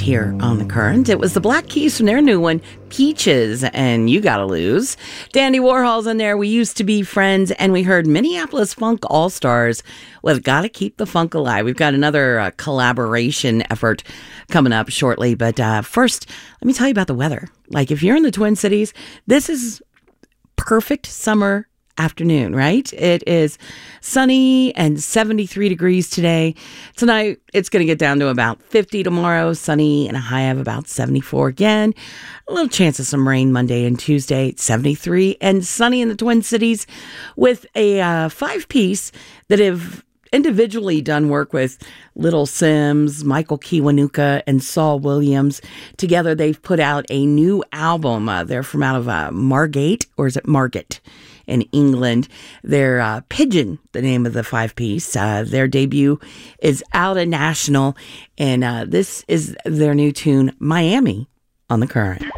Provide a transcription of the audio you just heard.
here on The Current. It was the Black Keys from their new one, Peaches, and You Gotta Lose. Dandy Warhol's in there, We Used to Be Friends, and we heard Minneapolis Funk All-Stars with Gotta Keep the Funk Alive. We've got another collaboration effort coming up shortly, but first, let me tell you about the weather. Like, if you're in the Twin Cities, this is perfect summer afternoon, right? It is sunny and 73 degrees today. Tonight, it's going to get down to about 50 tomorrow, sunny and a high of about 74 again. A little chance of some rain Monday and Tuesday, 73 and sunny in the Twin Cities with a five-piece that have individually done work with Little Sims, Michael Kiwanuka, and Saul Williams. Together, they've put out a new album. They're from out of Margate, or is it Margate? In England. They're Pigeon, the name of the five-piece. Their debut is out at National, and this is their new tune, Miami, on The Current.